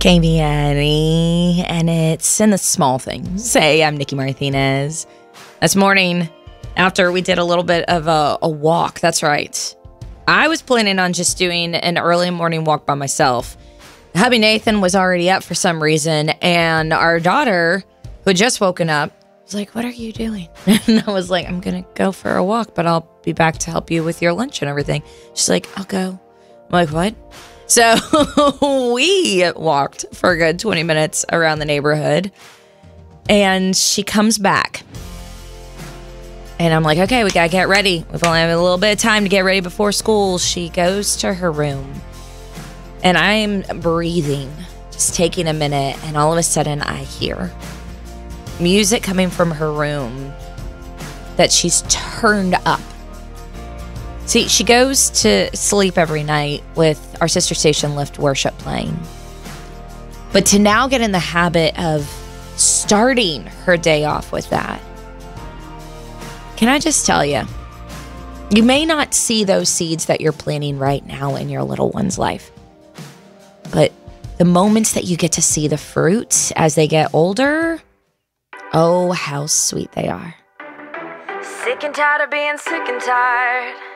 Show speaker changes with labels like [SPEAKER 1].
[SPEAKER 1] Katie Annie, and it's in the small things. Hey, I'm Nikki Martinez. This morning, after we did a little bit of a walk, that's right. I was planning on just doing an early morning walk by myself. Hubby Nathan was already up for some reason, and our daughter, who had just woken up, was like, "What are you doing?" And I was like, "I'm going to go for a walk, but I'll be back to help you with your lunch and everything." She's like, "I'll go." I'm like, "What?" So we walked for a good 20 minutes around the neighborhood, and she comes back. And I'm like, "Okay, we got to get ready. We've only have a little bit of time to get ready before school." She goes to her room, and I'm breathing, just taking a minute, and all of a sudden I hear music coming from her room that she's turned up. See, she goes to sleep every night with our Sister Station Lift worship playing. But to now get in the habit of starting her day off with that, can I just tell you, you may not see those seeds that you're planting right now in your little one's life. But the moments that you get to see the fruit as they get older, oh, how sweet they are.
[SPEAKER 2] Sick and tired of being sick and tired.